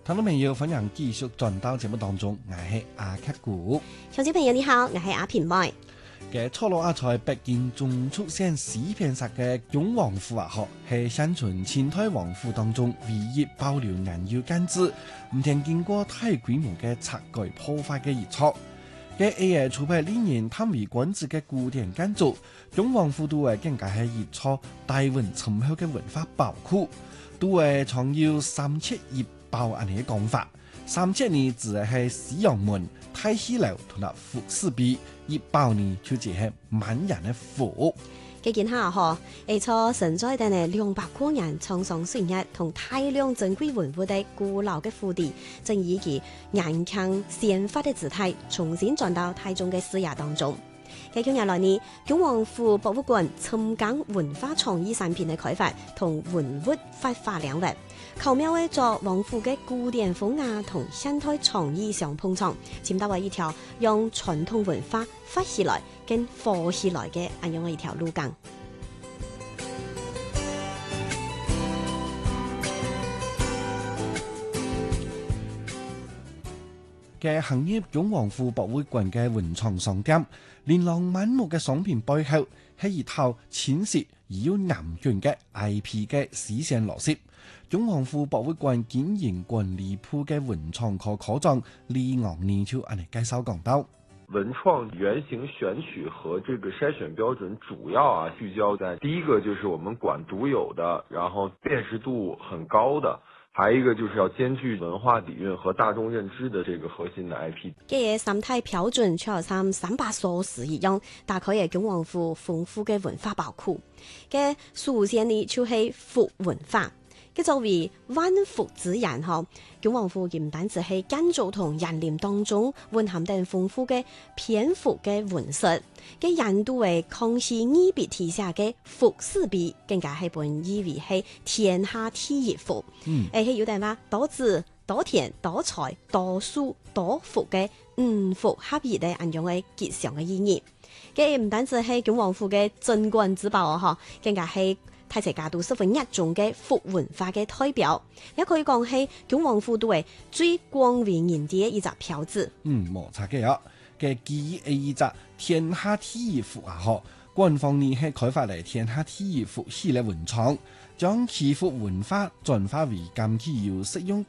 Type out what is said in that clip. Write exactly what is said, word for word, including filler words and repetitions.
聽眾朋友，歡迎繼續轉到節目當中，我係阿克古。 小朋友你好，我係阿平妹。 嘅初六啊，在北京中出現四片石嘅雍王府啊，學係生存清代王府當中唯一保留原有建築，唔曾經過大規模嘅拆改破壞嘅遺跡。嘅 A 誒，除咗歷年貪為君子嘅古典建築，雍王府都係更加係一座大文深厚嘅文化寶庫，都係藏有三尺一寶安尼嘅講法。三尺呢指嘅係西洋門、太師樓同埋福士壁，一寶呢就只係滿人嘅福。 嘅見下嗬，而錯存在嘅呢兩百多年創上歲月同大量珍貴文物的古老嘅府邸，正以其顏強鮮發嘅姿態，重新轉到大眾嘅視野當中。嘅今日來呢，雍王府博物館深耕文化創意產品嘅開發同文物發化領域，巧妙嘅將王府嘅古典風雅同現代創意相碰撞，尋到為一條用傳統文化發起來跟活起來嘅咁樣嘅一條路徑。 嘅行業雍王府博物館嘅文創商店，琳琅滿目嘅商品背後係一套淺實而又嚴謹嘅 I P 嘅思想邏輯。雍王府博物館經營管理部嘅文創科科長李昂年就按嚟介紹講到， 文創原型選取和這個篩選標準主要啊聚焦在第一個就是我們館獨有的，然後辨識度很高的。還有一個就是要兼具文化底蘊和大眾認知的這個核心的 I P。 嘅生態標準就好似三百鎖匙一樣，打開嘅雍王府豐富嘅文化寶庫。嘅首先呢就係服文化。嘅作為萬福之源嗬，雍王府唔單止係建築同人臉當中蘊含等豐富嘅蝙蝠嘅紋飾，嘅印度嘅康熙二筆題下嘅福士壁，更加係本意為係天下第一福。嗯，誒係有啲話多子多田多財多書多福嘅五福合一嘅咁樣嘅吉祥嘅意義。嘅唔單止係雍王府嘅鎮館之寶啊，嗬，更加係大家都十分一種嘅福文化嘅代表，也可以講係雍王府都係最光榮人哋嘅一隻標誌。 嗯，冇錯嘅啊，嘅基於一隻天下第一福啊，嗬，官方呢係開發嚟天下第一福系列文創，將祈福文化轉化為今期要適用